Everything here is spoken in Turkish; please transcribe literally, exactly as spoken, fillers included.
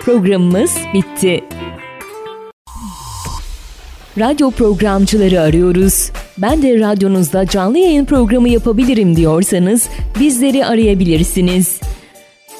Programımız bitti. Radyo programcıları arıyoruz. Ben de radyonuzda canlı yayın programı yapabilirim diyorsanız bizleri arayabilirsiniz.